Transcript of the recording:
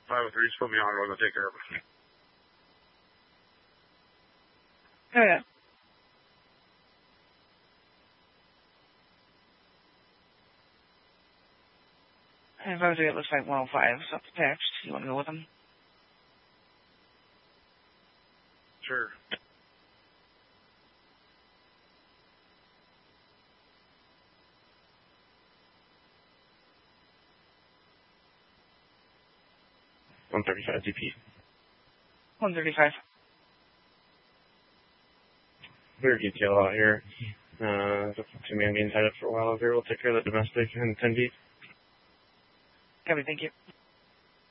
503, just put me on. I'm going to take care of it. Oh, yeah. And 503, it looks like 105 is up the text. You want to go with them? Sure. $135 DP. 135. We're detail out here. The two-man being tied up for a while here. We'll take care of the domestic and 10 deep. Copy, thank you.